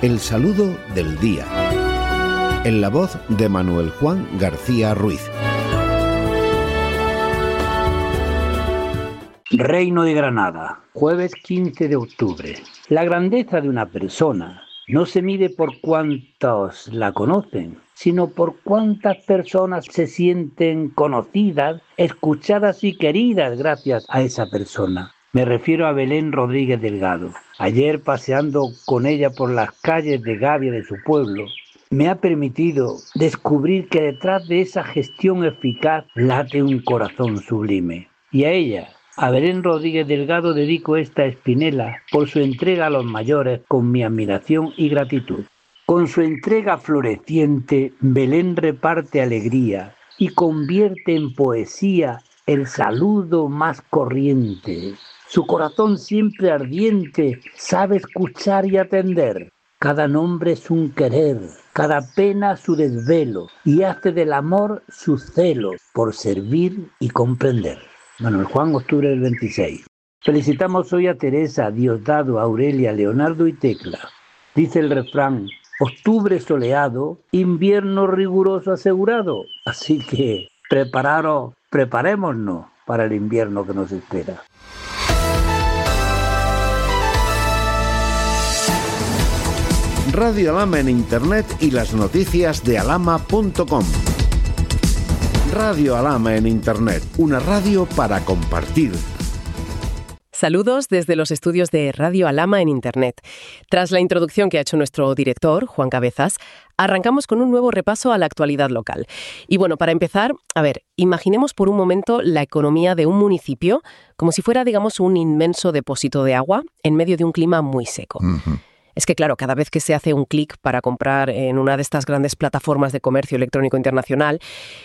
El saludo del día. En la voz de Manuel Juan García Ruiz. Reino de Granada, jueves 15 de octubre. La grandeza de una persona no se mide por cuántos la conocen, sino por cuántas personas se sienten conocidas, escuchadas y queridas gracias a esa persona. Me refiero a Belén Rodríguez Delgado. Ayer, paseando con ella por las calles de Gavia de su pueblo, me ha permitido descubrir que detrás de esa gestión eficaz late un corazón sublime. Y a ella, a Belén Rodríguez Delgado, dedico esta espinela por su entrega a los mayores con mi admiración y gratitud. Con su entrega floreciente, Belén reparte alegría y convierte en poesía el saludo más corriente. Su corazón siempre ardiente sabe escuchar y atender. Cada nombre es un querer, cada pena su desvelo, y hace del amor su celo por servir y comprender. Manuel Juan, octubre del 26. Felicitamos hoy a Teresa, Diosdado, Aurelia, Leonardo y Tecla. Dice el refrán: octubre soleado, invierno riguroso asegurado. Así que preparémonos para el invierno que nos espera. Radio Alhama en Internet y las noticias de alhama.com. Radio Alhama en Internet, una radio para compartir. Saludos desde los estudios de Radio Alhama en Internet. Tras la introducción que ha hecho nuestro director, Juan Cabezas, arrancamos con un nuevo repaso a la actualidad local. Y bueno, para empezar, imaginemos por un momento la economía de un municipio como si fuera, digamos, un inmenso depósito de agua en medio de un clima muy seco. Uh-huh. Es que, claro, cada vez que se hace un clic para comprar en una de estas grandes plataformas de comercio electrónico internacional,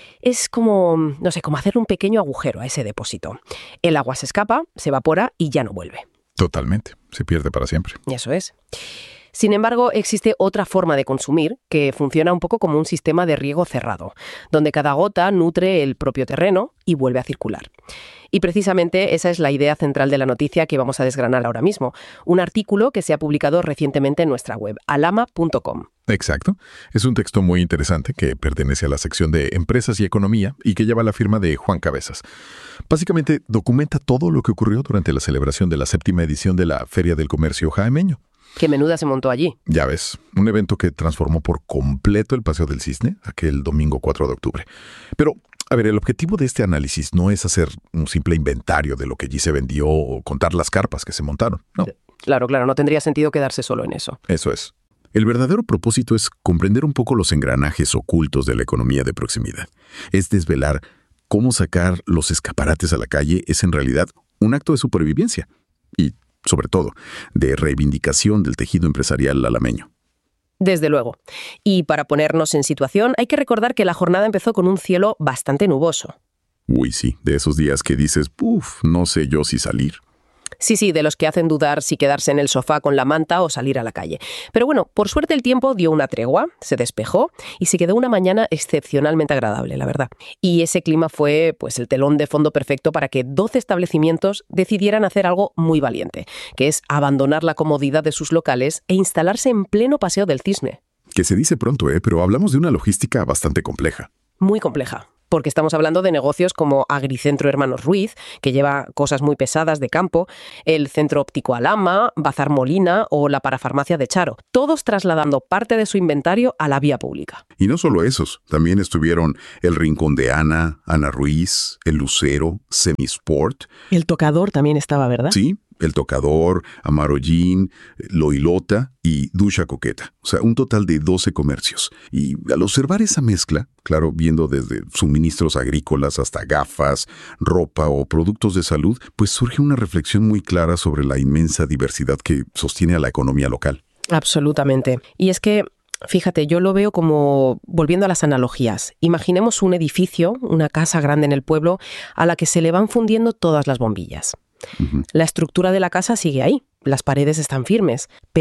es como hacer un pequeño agujero a ese depósito. El agua se escapa, se evapora y ya no vuelve. Totalmente, se pierde para siempre. Eso es. Sin embargo, existe otra forma de consumir que funciona un poco como un sistema de riego cerrado, donde cada gota nutre el propio terreno y vuelve a circular. Y precisamente esa es la idea central de la noticia que vamos a desgranar ahora mismo. Un artículo que se ha publicado recientemente en nuestra web, alhama.com. Exacto. Es un texto muy interesante que pertenece a la sección de Empresas y Economía y que lleva la firma de Juan Cabezas. Básicamente documenta todo lo que ocurrió durante la celebración de la 7ª edición de la Feria del Comercio Jaemeño. Qué menuda se montó allí. Ya ves, un evento que transformó por completo el Paseo del Cisne, aquel domingo 4 de octubre. Pero, el objetivo de este análisis no es hacer un simple inventario de lo que allí se vendió o contar las carpas que se montaron, no. Claro, no tendría sentido quedarse solo en eso. Eso es. El verdadero propósito es comprender un poco los engranajes ocultos de la economía de proximidad. Es desvelar cómo sacar los escaparates a la calle es en realidad un acto de supervivencia y, sobre todo, de reivindicación del tejido empresarial alameño. Desde luego. Y para ponernos en situación, hay que recordar que la jornada empezó con un cielo bastante nuboso. Uy, sí, de esos días que dices, no sé yo si salir. Sí, de los que hacen dudar si quedarse en el sofá con la manta o salir a la calle. Pero bueno, por suerte el tiempo dio una tregua, se despejó y se quedó una mañana excepcionalmente agradable, la verdad. Y ese clima fue, el telón de fondo perfecto para que 12 establecimientos decidieran hacer algo muy valiente, que es abandonar la comodidad de sus locales e instalarse en pleno Paseo del Cisne. Que se dice pronto, pero hablamos de una logística bastante compleja. Muy compleja. Porque estamos hablando de negocios como Agricentro Hermanos Ruiz, que lleva cosas muy pesadas de campo, el Centro Óptico Alhama, Bazar Molina o la Parafarmacia de Charo, todos trasladando parte de su inventario a la vía pública. Y no solo esos, también estuvieron el Rincón de Ana Ruiz, el Lucero, Semisport. El Tocador también estaba, ¿verdad? Sí. El Tocador, Amarollín, Loilota y Ducha Coqueta. O sea, un total de 12 comercios. Y al observar esa mezcla, claro, viendo desde suministros agrícolas hasta gafas, ropa o productos de salud, pues surge una reflexión muy clara sobre la inmensa diversidad que sostiene a la economía local. Absolutamente. Y es que, fíjate, yo lo veo como, volviendo a las analogías, imaginemos un edificio, una casa grande en el pueblo, a la que se le van fundiendo todas las bombillas. Uh-huh. La estructura de la casa sigue ahí, las paredes están firmes, pero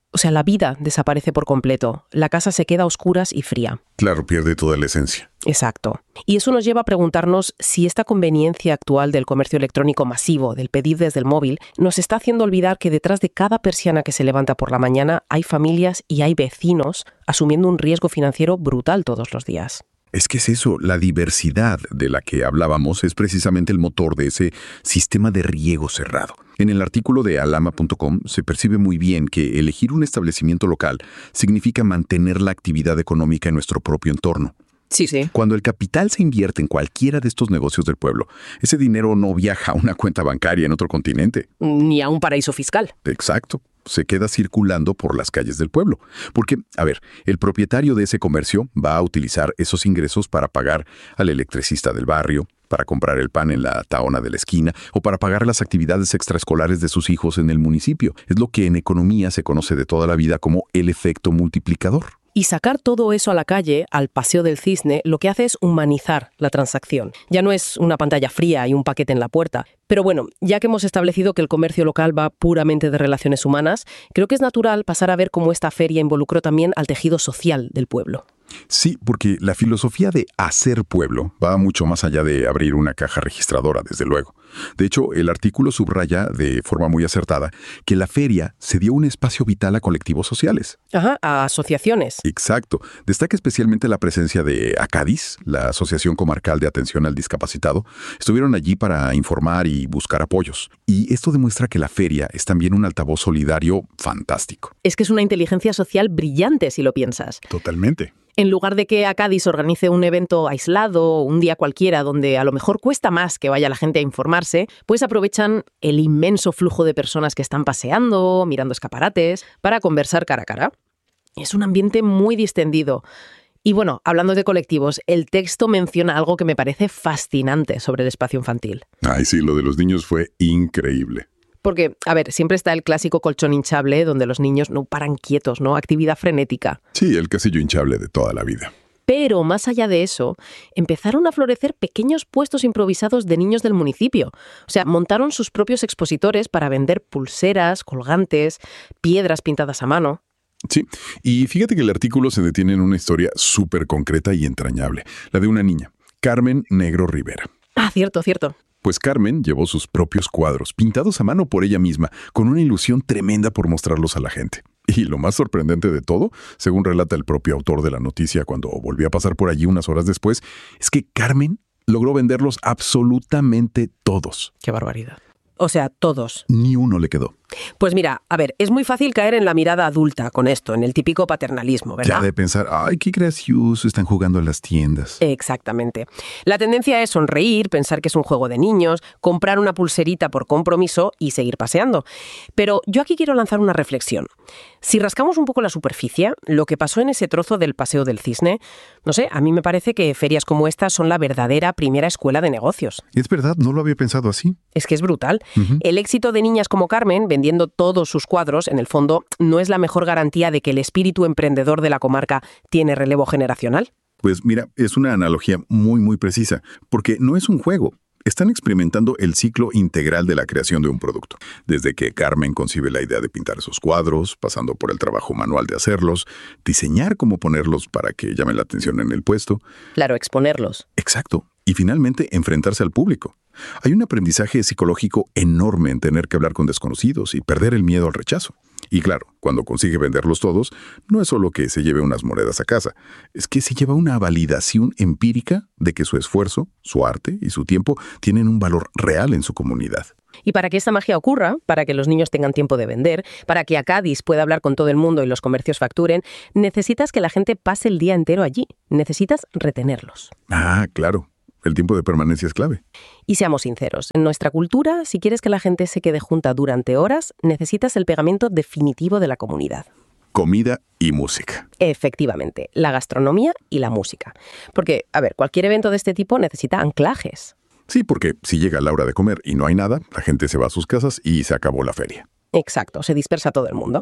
O sea, la vida desaparece por completo. La casa se queda a oscuras y fría. Claro, pierde toda la esencia. Exacto. Y eso nos lleva a preguntarnos si esta conveniencia actual del comercio electrónico masivo, del pedir desde el móvil, nos está haciendo olvidar que detrás de cada persiana que se levanta por la mañana hay familias y hay vecinos asumiendo un riesgo financiero brutal todos los días. Es que es eso, la diversidad de la que hablábamos es precisamente el motor de ese sistema de riego cerrado. En el artículo de alama.com se percibe muy bien que elegir un establecimiento local significa mantener la actividad económica en nuestro propio entorno. Sí. Cuando el capital se invierte en cualquiera de estos negocios del pueblo, ese dinero no viaja a una cuenta bancaria en otro continente. Ni a un paraíso fiscal. Exacto. Se queda circulando por las calles del pueblo. Porque, el propietario de ese comercio va a utilizar esos ingresos para pagar al electricista del barrio, para comprar el pan en la taona de la esquina o para pagar las actividades extraescolares de sus hijos en el municipio. Es lo que en economía se conoce de toda la vida como el efecto multiplicador. Y sacar todo eso a la calle, al Paseo del Cisne, lo que hace es humanizar la transacción. Ya no es una pantalla fría y un paquete en la puerta. Pero bueno, ya que hemos establecido que el comercio local va puramente de relaciones humanas, creo que es natural pasar a ver cómo esta feria involucró también al tejido social del pueblo. Sí, porque la filosofía de hacer pueblo va mucho más allá de abrir una caja registradora, desde luego. De hecho, el artículo subraya de forma muy acertada que la feria se dio un espacio vital a colectivos sociales. Ajá, a asociaciones. Exacto. Destaca especialmente la presencia de ACADIS, la Asociación Comarcal de Atención al Discapacitado. Estuvieron allí para informar y buscar apoyos. Y esto demuestra que la feria es también un altavoz solidario fantástico. Es que es una inteligencia social brillante, si lo piensas. Totalmente. En lugar de que ACADIS organice un evento aislado, un día cualquiera, donde a lo mejor cuesta más que vaya la gente a informarse, pues aprovechan el inmenso flujo de personas que están paseando, mirando escaparates, para conversar cara a cara. Es un ambiente muy distendido. Y bueno, hablando de colectivos, el texto menciona algo que me parece fascinante sobre el espacio infantil. Ay, sí, lo de los niños fue increíble. Porque, siempre está el clásico colchón hinchable donde los niños no paran quietos, ¿no? Actividad frenética. Sí, el casillo hinchable de toda la vida. Pero, más allá de eso, empezaron a florecer pequeños puestos improvisados de niños del municipio. O sea, montaron sus propios expositores para vender pulseras, colgantes, piedras pintadas a mano. Sí, y fíjate que el artículo se detiene en una historia súper concreta y entrañable, la de una niña, Carmen Negro Rivera. Ah, cierto. Pues Carmen llevó sus propios cuadros, pintados a mano por ella misma, con una ilusión tremenda por mostrarlos a la gente. Y lo más sorprendente de todo, según relata el propio autor de la noticia cuando volvió a pasar por allí unas horas después, es que Carmen logró venderlos absolutamente todos. ¡Qué barbaridad! O sea, todos. Ni uno le quedó. Pues mira, es muy fácil caer en la mirada adulta con esto, en el típico paternalismo, ¿verdad? Ya de pensar, ¡ay, qué gracioso! Están jugando a las tiendas. Exactamente. La tendencia es sonreír, pensar que es un juego de niños, comprar una pulserita por compromiso y seguir paseando. Pero yo aquí quiero lanzar una reflexión. Si rascamos un poco la superficie, lo que pasó en ese trozo del Paseo del Cisne, no sé, a mí me parece que ferias como esta son la verdadera primera escuela de negocios. Es verdad, no lo había pensado así. Es que es brutal. Uh-huh. El éxito de niñas como Carmen, vendiendo todos sus cuadros, en el fondo, ¿no es la mejor garantía de que el espíritu emprendedor de la comarca tiene relevo generacional? Pues mira, es una analogía muy, muy precisa, porque no es un juego. Están experimentando el ciclo integral de la creación de un producto. Desde que Carmen concibe la idea de pintar esos cuadros, pasando por el trabajo manual de hacerlos, diseñar cómo ponerlos para que llamen la atención en el puesto. Claro, exponerlos. Exacto. Y finalmente, enfrentarse al público. Hay un aprendizaje psicológico enorme en tener que hablar con desconocidos y perder el miedo al rechazo. Y claro, cuando consigue venderlos todos, no es solo que se lleve unas monedas a casa, es que se lleva una validación empírica de que su esfuerzo, su arte y su tiempo tienen un valor real en su comunidad. Y para que esta magia ocurra, para que los niños tengan tiempo de vender, para que ACADIS pueda hablar con todo el mundo y los comercios facturen, necesitas que la gente pase el día entero allí. Necesitas retenerlos. Ah, claro. El tiempo de permanencia es clave. Y seamos sinceros, en nuestra cultura, si quieres que la gente se quede junta durante horas, necesitas el pegamento definitivo de la comunidad. Comida y música. Efectivamente, la gastronomía y la música. Porque, cualquier evento de este tipo necesita anclajes. Sí, porque si llega la hora de comer y no hay nada, la gente se va a sus casas y se acabó la feria. Exacto, se dispersa todo el mundo.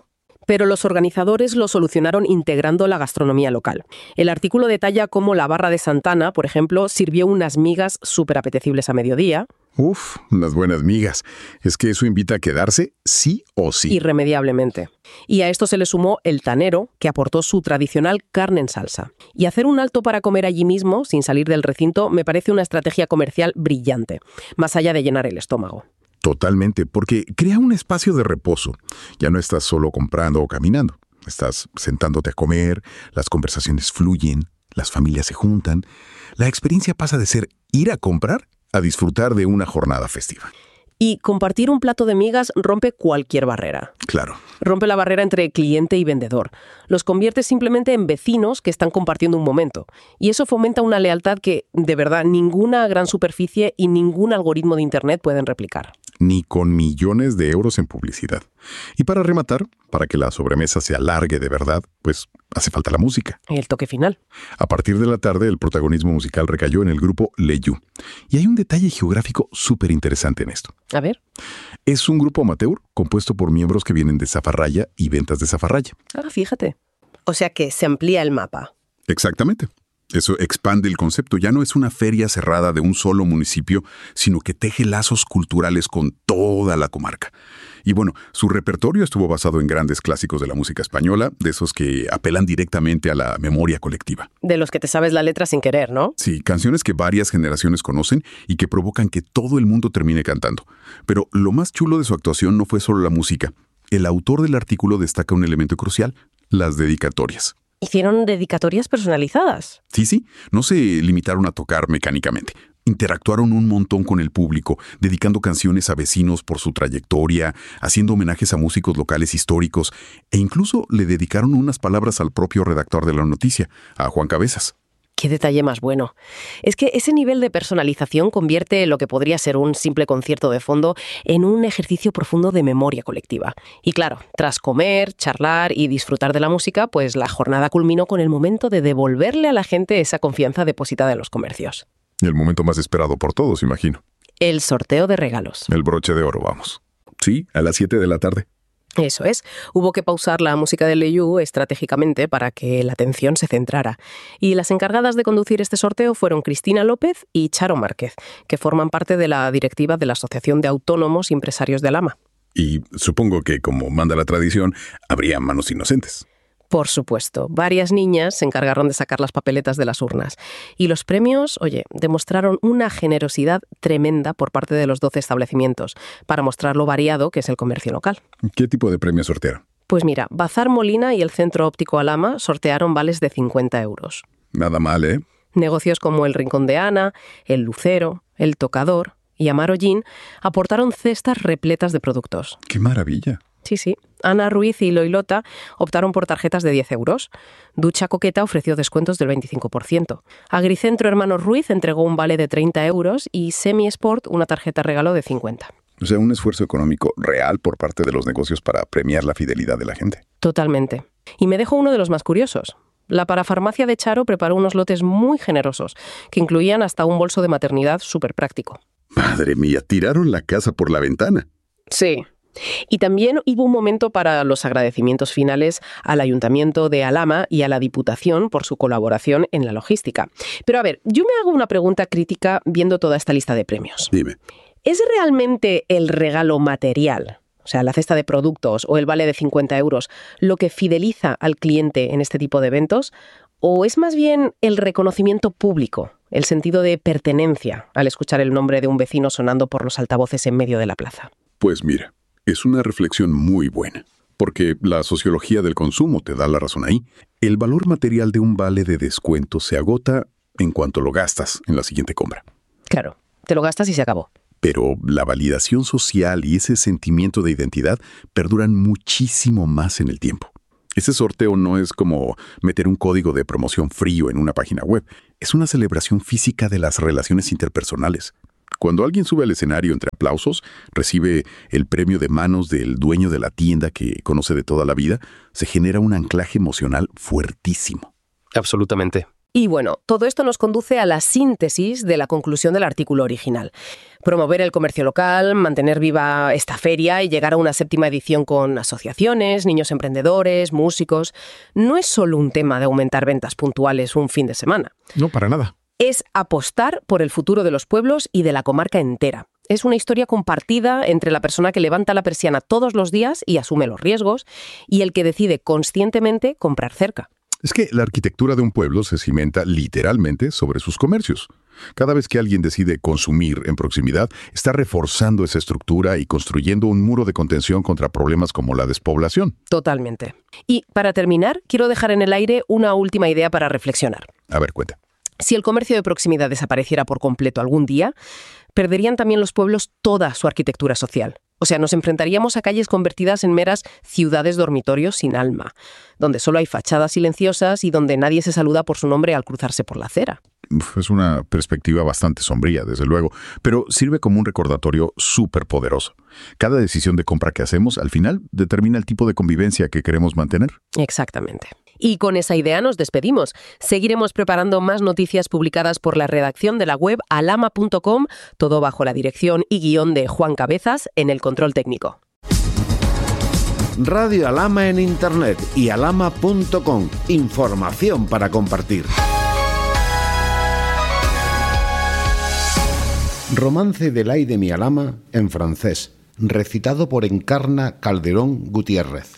pero los organizadores lo solucionaron integrando la gastronomía local. El artículo detalla cómo la Barra de Santana, por ejemplo, sirvió unas migas súper apetecibles a mediodía. Uf, las buenas migas. Es que eso invita a quedarse sí o sí. Irremediablemente. Y a esto se le sumó el tanero, que aportó su tradicional carne en salsa. Y hacer un alto para comer allí mismo, sin salir del recinto, me parece una estrategia comercial brillante, más allá de llenar el estómago. Totalmente, porque crea un espacio de reposo. Ya no estás solo comprando o caminando. Estás sentándote a comer, las conversaciones fluyen, las familias se juntan. La experiencia pasa de ser ir a comprar a disfrutar de una jornada festiva. Y compartir un plato de migas rompe cualquier barrera. Claro. Rompe la barrera entre cliente y vendedor. Los convierte simplemente en vecinos que están compartiendo un momento. Y eso fomenta una lealtad que, de verdad, ninguna gran superficie y ningún algoritmo de Internet pueden replicar. Ni con millones de euros en publicidad. Y para rematar, para que la sobremesa se alargue de verdad, pues hace falta la música. El toque final. A partir de la tarde, el protagonismo musical recayó en el grupo Leyu. Y hay un detalle geográfico súper interesante en esto. A ver. Es un grupo amateur compuesto por miembros que vienen de Zafarraya y ventas de Zafarraya. Ah, fíjate. O sea que se amplía el mapa. Exactamente. Eso expande el concepto. Ya no es una feria cerrada de un solo municipio, sino que teje lazos culturales con toda la comarca. Y bueno, su repertorio estuvo basado en grandes clásicos de la música española, de esos que apelan directamente a la memoria colectiva. De los que te sabes la letra sin querer, ¿no? Sí, canciones que varias generaciones conocen y que provocan que todo el mundo termine cantando. Pero lo más chulo de su actuación no fue solo la música. El autor del artículo destaca un elemento crucial: las dedicatorias. ¿Hicieron dedicatorias personalizadas? Sí, no se limitaron a tocar mecánicamente. Interactuaron un montón con el público, dedicando canciones a vecinos por su trayectoria, haciendo homenajes a músicos locales históricos, e incluso le dedicaron unas palabras al propio redactor de la noticia, a Juan Cabezas. ¡Qué detalle más bueno! Es que ese nivel de personalización convierte lo que podría ser un simple concierto de fondo en un ejercicio profundo de memoria colectiva. Y claro, tras comer, charlar y disfrutar de la música, pues la jornada culminó con el momento de devolverle a la gente esa confianza depositada en los comercios. El momento más esperado por todos, imagino. El sorteo de regalos. El broche de oro, vamos. Sí, a las 7 de la tarde. Eso es. Hubo que pausar la música de Leyu estratégicamente para que la atención se centrara. Y las encargadas de conducir este sorteo fueron Cristina López y Charo Márquez, que forman parte de la directiva de la Asociación de Autónomos y Empresarios de Alhama. Y supongo que, como manda la tradición, habría manos inocentes. Por supuesto, varias niñas se encargaron de sacar las papeletas de las urnas. Y los premios, demostraron una generosidad tremenda por parte de los 12 establecimientos, para mostrar lo variado que es el comercio local. ¿Qué tipo de premios sortearon? Pues mira, Bazar Molina y el Centro Óptico Alhama sortearon vales de 50 euros. Nada mal, ¿eh? Negocios como el Rincón de Ana, el Lucero, el Tocador y Amaro Gin aportaron cestas repletas de productos. ¡Qué maravilla! Sí. Ana Ruiz y Loilota optaron por tarjetas de 10 euros. Ducha Coqueta ofreció descuentos del 25%. Agricentro Hermanos Ruiz entregó un vale de 30 euros y Semi Sport una tarjeta regalo de 50. O sea, un esfuerzo económico real por parte de los negocios para premiar la fidelidad de la gente. Totalmente. Y me dejo uno de los más curiosos. La parafarmacia de Charo preparó unos lotes muy generosos, que incluían hasta un bolso de maternidad súper práctico. Madre mía, tiraron la casa por la ventana. Sí. Y también hubo un momento para los agradecimientos finales al Ayuntamiento de Alhama y a la Diputación por su colaboración en la logística. Pero a ver, yo me hago una pregunta crítica viendo toda esta lista de premios. Dime. ¿Es realmente el regalo material, o sea, la cesta de productos o el vale de 50 euros, lo que fideliza al cliente en este tipo de eventos? ¿O es más bien el reconocimiento público, el sentido de pertenencia al escuchar el nombre de un vecino sonando por los altavoces en medio de la plaza? Pues mira, es una reflexión muy buena, porque la sociología del consumo te da la razón ahí. El valor material de un vale de descuento se agota en cuanto lo gastas en la siguiente compra. Claro, te lo gastas y se acabó. Pero la validación social y ese sentimiento de identidad perduran muchísimo más en el tiempo. Ese sorteo no es como meter un código de promoción frío en una página web. Es una celebración física de las relaciones interpersonales. Cuando alguien sube al escenario entre aplausos, recibe el premio de manos del dueño de la tienda que conoce de toda la vida, se genera un anclaje emocional fuertísimo. Absolutamente. Y bueno, todo esto nos conduce a la síntesis de la conclusión del artículo original. Promover el comercio local, mantener viva esta feria y llegar a una 7ª edición con asociaciones, niños emprendedores, músicos, no es solo un tema de aumentar ventas puntuales un fin de semana. No, para nada. Es apostar por el futuro de los pueblos y de la comarca entera. Es una historia compartida entre la persona que levanta la persiana todos los días y asume los riesgos y el que decide conscientemente comprar cerca. Es que la arquitectura de un pueblo se cimenta literalmente sobre sus comercios. Cada vez que alguien decide consumir en proximidad, está reforzando esa estructura y construyendo un muro de contención contra problemas como la despoblación. Totalmente. Y para terminar, quiero dejar en el aire una última idea para reflexionar. A ver, cuenta. Si el comercio de proximidad desapareciera por completo algún día, perderían también los pueblos toda su arquitectura social. O sea, nos enfrentaríamos a calles convertidas en meras ciudades dormitorios sin alma, donde solo hay fachadas silenciosas y donde nadie se saluda por su nombre al cruzarse por la acera. Es una perspectiva bastante sombría, desde luego, pero sirve como un recordatorio súper poderoso. Cada decisión de compra que hacemos, al final, determina el tipo de convivencia que queremos mantener. Exactamente. Y con esa idea nos despedimos. Seguiremos preparando más noticias publicadas por la redacción de la web alama.com, todo bajo la dirección y guión de Juan Cabezas en el control técnico. Radio Alama en Internet y alama.com. Información para compartir. Romance del ay de mi Alama en francés, recitado por Encarna Calderón Gutiérrez.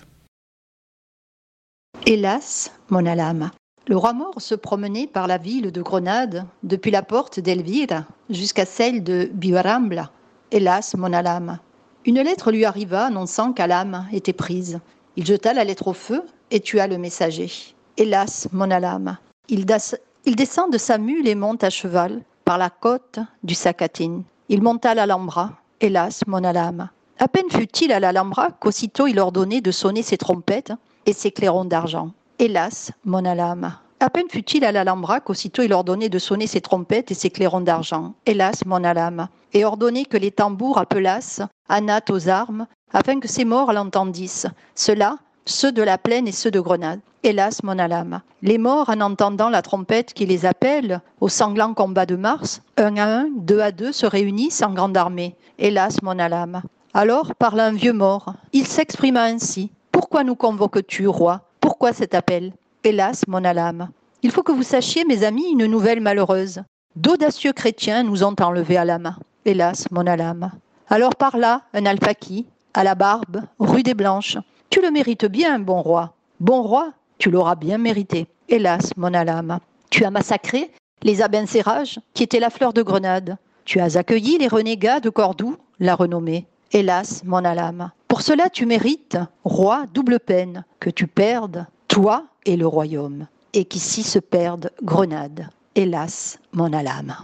Hélas, mon Alama. Le roi mort se promenait par la ville de Grenade, depuis la porte d'Elvire jusqu'à celle de Biarambla. Hélas, mon Alama. Une lettre lui arriva annonçant qu'Alama était prise. Il jeta la lettre au feu et tua le messager. Hélas, mon Alama. Il descend de sa mule et monte à cheval par la côte du Sacatin. Il monta à l'Alhambra. Hélas, mon Alama. À peine fut-il à l'Alhambra qu'aussitôt il ordonnait de sonner ses trompettes et ses clairons d'argent. Hélas, mon Alama. À peine fut-il à l'Alhambra qu'aussitôt il ordonnait de sonner ses trompettes et ses clairons d'argent. Hélas, mon Alama. Et ordonnait que les tambours appelassent Anat aux armes, afin que ses morts l'entendissent. Ceux-là, ceux de la plaine et ceux de Grenade. Hélas, mon Alama. Les morts, en entendant la trompette qui les appelle au sanglant combat de Mars, 1 à 1, 2 à 2, se réunissent en grande armée. Hélas, mon Alama. Alors parla un vieux mort. Il s'exprima ainsi. Pourquoi nous convoques-tu, roi? Pourquoi cet appel? Hélas, mon Alama. Il faut que vous sachiez, mes amis, une nouvelle malheureuse. D'audacieux chrétiens nous ont enlevés à Alama. Hélas, mon Alama. Alors parla un alpaki, à la barbe, rue des Blanches. Tu le mérites bien, bon roi. Bon roi, tu l'auras bien mérité. Hélas, mon Alama. Tu as massacré les Abencerrages, qui étaient la fleur de Grenade. Tu as accueilli les renégats de Cordoue, la renommée. Hélas, mon Alama. Pour cela, tu mérites, roi, double peine, que tu perdes, toi et le royaume, et qu'ici se perde Grenade. Hélas, mon Alama.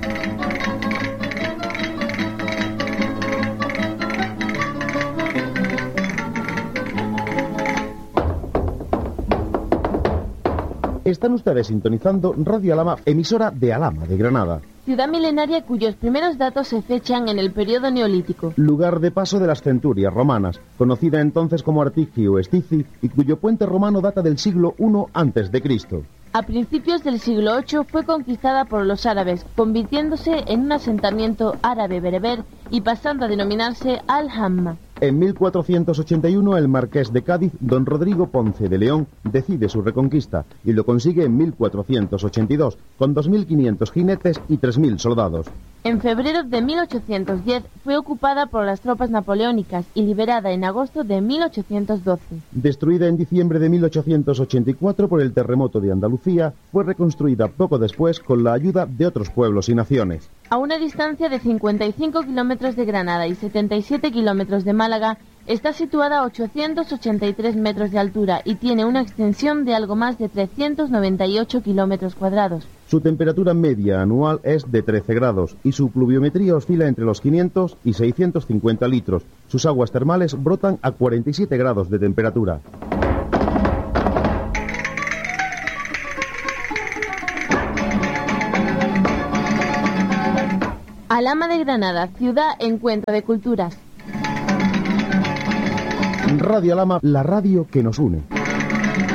Están ustedes sintonizando Radio Alama, emisora de Alama, de Granada. Ciudad milenaria cuyos primeros datos se fechan en el periodo neolítico. Lugar de paso de las centurias romanas, conocida entonces como Artici o Estici, y cuyo puente romano data del siglo I a.C. A principios del siglo VIII fue conquistada por los árabes, convirtiéndose en un asentamiento árabe-bereber y pasando a denominarse Al-Hamma. En 1481 el marqués de Cádiz, don Rodrigo Ponce de León, decide su reconquista y lo consigue en 1482, con 2.500 jinetes y 3.000 soldados. En febrero de 1810 fue ocupada por las tropas napoleónicas y liberada en agosto de 1812. Destruida en diciembre de 1884 por el terremoto de Andalucía, fue reconstruida poco después con la ayuda de otros pueblos y naciones. A una distancia de 55 kilómetros de Granada y 77 kilómetros de Málaga, está situada a 883 metros de altura y tiene una extensión de algo más de 398 kilómetros cuadrados. Su temperatura media anual es de 13 grados y su pluviometría oscila entre los 500 y 650 litros. Sus aguas termales brotan a 47 grados de temperatura. Alhama de Granada, ciudad encuentro de culturas. Radio Alama, la radio que nos une.